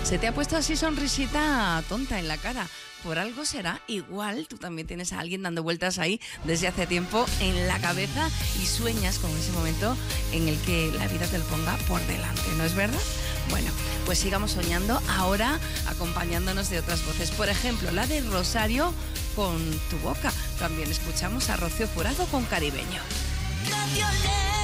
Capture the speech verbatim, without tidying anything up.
Se te ha puesto así sonrisita tonta en la cara. Por algo será. Igual tú también tienes a alguien dando vueltas ahí desde hace tiempo en la cabeza y sueñas con ese momento en el que la vida te lo ponga por delante, ¿no es verdad? Bueno, pues sigamos soñando ahora acompañándonos de otras voces. Por ejemplo, la de Rosario con Tu Boca. También escuchamos a Rocío Jurado con Caribeño. No violé.